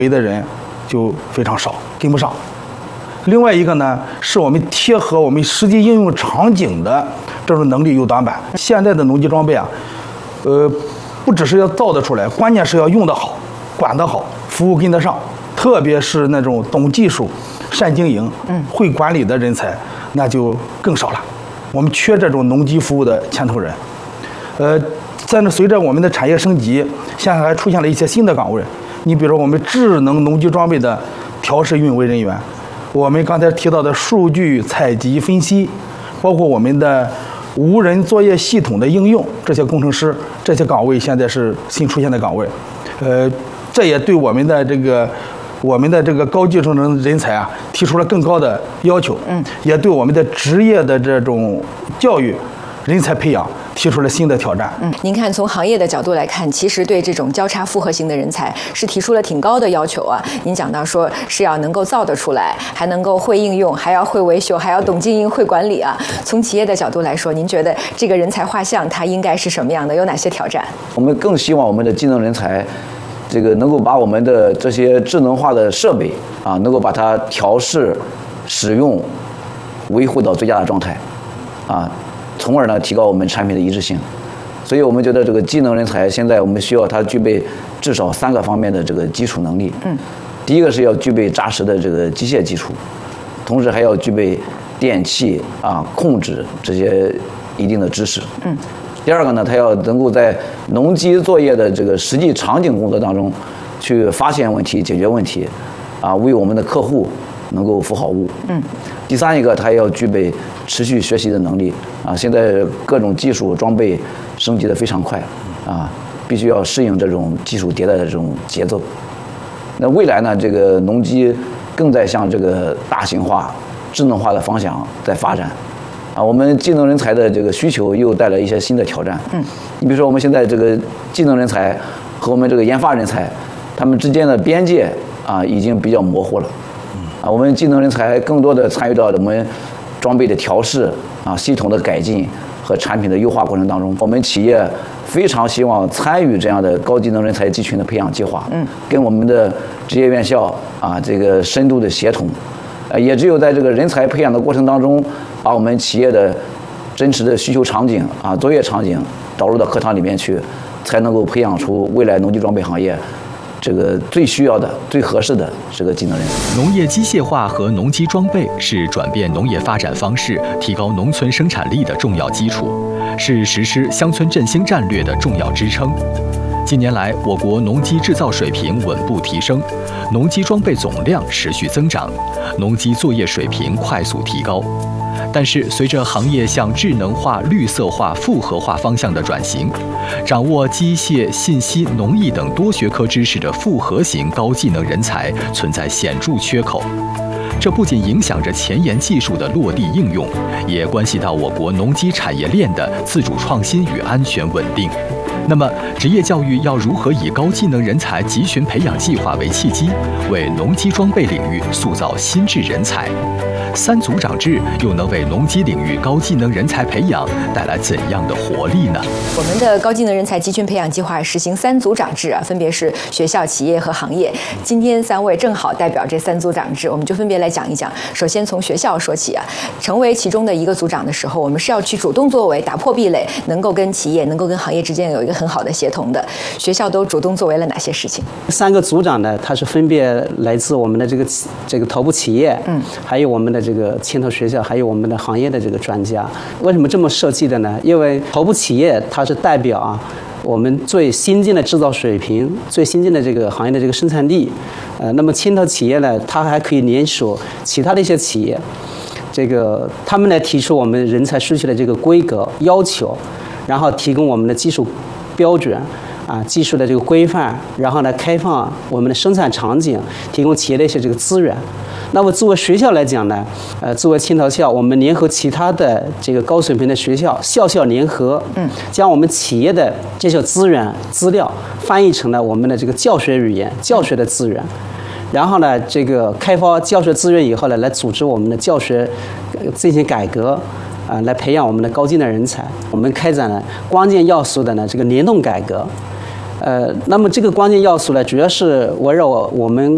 的人就非常少，跟不上。另外一个呢，是我们贴合我们实际应用场景的这种能力有短板。现在的农机装备啊，不只是要造得出来，关键是要用得好、管得好、服务跟得上。特别是那种懂技术、善经营、会管理的人才，那就更少了。我们缺这种农机服务的牵头人。随着我们的产业升级，现在还出现了一些新的岗位。你比如我们智能农机装备的调试运维人员，我们刚才提到的数据采集分析，包括我们的无人作业系统的应用，这些工程师，这些岗位现在是新出现的岗位。这也对我们的这个高技术人才啊提出了更高的要求，也对我们的职业的这种教育、人才培养提出了新的挑战。 您看，从行业的角度来看，其实对这种交叉复合型的人才是提出了挺高的要求啊。您讲到说是要能够造得出来，还能够会应用，还要会维修，还要懂经营、会管理啊。从企业的角度来说，您觉得这个人才画像它应该是什么样的？有哪些挑战？ 我们更希望我们的技能人才，这个能够把我们的这些智能化的设备啊，能够把它调试、使用、维护到最佳的状态，啊，从而呢提高我们产品的一致性。所以我们觉得这个技能人才现在我们需要他具备至少3个方面的这个基础能力。第一个是要具备扎实的这个机械基础，同时还要具备电气啊控制这些一定的知识。第二个呢，他要能够在农机作业的这个实际场景工作当中，去发现问题、解决问题，啊，为我们的客户能够服好务。第三一个，他要具备持续学习的能力啊。现在各种技术装备升级的非常快啊，必须要适应这种技术迭代的这种节奏。那未来呢，这个农机更在向这个大型化、智能化的方向在发展。啊，我们技能人才的这个需求又带来一些新的挑战。你比如说我们现在这个技能人才和我们这个研发人才，他们之间的边界啊已经比较模糊了。啊，我们技能人才更多的参与到我们装备的调试啊、系统的改进和产品的优化过程当中。我们企业非常希望参与这样的高技能人才集群的培养计划，跟我们的职业院校啊这个深度的协同。也只有在这个人才培养的过程当中，把我们企业的真实的需求场景啊、作业场景导入到课堂里面去，才能够培养出未来农机装备行业这个最需要的、最合适的这个技能人才。 农业机械化和农机装备是转变农业发展方式、提高农村生产力的重要基础，是实施乡村振兴战略的重要支撑。近年来，我国农机制造水平稳步提升，农机装备总量持续增长，农机作业水平快速提高。但是，随着行业向智能化、绿色化、复合化方向的转型，掌握机械、信息、农艺等多学科知识的复合型高技能人才存在显著缺口。这不仅影响着前沿技术的落地应用，也关系到我国农机产业链的自主创新与安全稳定。那么，职业教育要如何以高技能人才集群培养计划为契机，为农机装备领域塑造新质人才？3组长制又能为农机领域高技能人才培养带来怎样的活力呢？ 我们的高技能人才集群培养计划实行3组长制啊，分别是学校、企业和行业。今天3位正好代表这3组长制，我们就分别来讲一讲。首先从学校说起啊，成为其中的一个组长的时候，我们是要去主动作为，打破壁垒，能够跟企业、能够跟行业之间有一个很好的协同的。学校都主动作为了哪些事情 ？3个组长呢，他是分别来自我们的这个头部企业，还有我们的这个牵头学校，还有我们的行业的这个专家。为什么这么设计的呢？因为头部企业它是代表啊我们最新进的制造水平、最新进的这个行业的这个生产力。那么牵头企业呢，它还可以联手其他的一些企业，这个他们来提出我们人才需求的这个规格要求，然后提供我们的技术标准。技术的这个规范，然后呢，开放我们的生产场景，提供企业的一些这个资源。那么作为学校来讲呢，作为牵头校，我们联合其他的这个高水平的学校，校校联合，将我们企业的这些资源资料翻译成了我们的这个教学语言、教学的资源。然后呢，这个开发教学资源以后呢，来组织我们的教学进行改革。来培养我们的高技能人才。我们开展了关键要素的呢这个联动改革。那么这个关键要素呢，主要是围绕我们